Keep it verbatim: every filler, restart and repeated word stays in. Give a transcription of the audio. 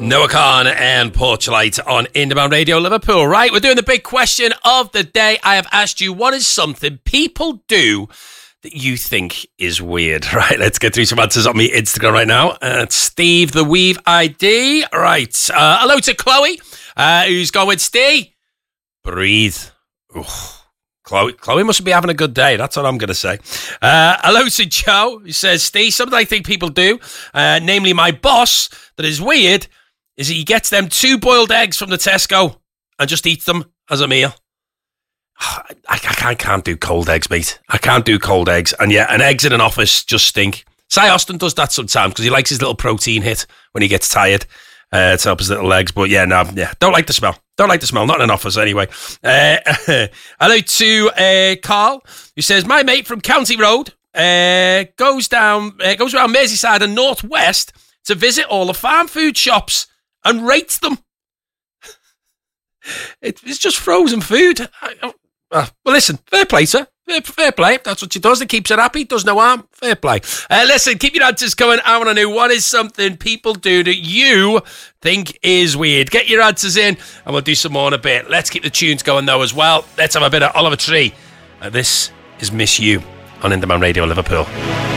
Noah Khan and Porchlight on Independent Radio Liverpool. Right, we're doing the big question of the day. I have asked you, what is something people do that you think is weird? Right, let's get through some answers on my Instagram right now. Uh, Steve the Weave I D. Right, uh, hello to Chloe, uh, who's going with Steve. Breathe. Ooh. Chloe, Chloe must be having a good day. That's what I'm going to say. Uh, hello to Joe, who says, Steve, something I think people do, uh, namely my boss, that is weird, is he gets them two boiled eggs from the Tesco and just eats them as a meal. I, I, can't, can't do cold eggs, mate. I can't do cold eggs. And yeah, and eggs in an office just stink. Cy Austin does that sometimes because he likes his little protein hit when he gets tired. Uh, to help his little legs. But yeah, no, yeah, don't like the smell. Don't like the smell. Not in an office anyway. Uh, hello to uh, Carl, who says, my mate from County Road uh, goes down, uh, goes around Merseyside and North West to visit all the farm food shops and rates them. it, it's just frozen food. I, I, uh, well, listen, fair play, sir. Fair, fair play. That's what she does. It keeps her happy. Does no harm. Fair play. Uh, listen, keep your answers coming. I want to know, what is something people do that you think is weird? Get your answers in and we'll do some more in a bit. Let's keep the tunes going though as well. Let's have a bit of Oliver Tree. Uh, this is Miss You on Independent Radio Liverpool.